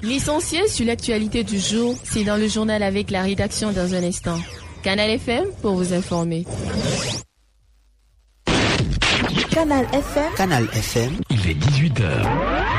L'essentiel sur l'actualité du jour, c'est dans le journal avec la rédaction dans un instant. Canal FM pour vous informer. Canal FM. Canal FM. Il est 18h.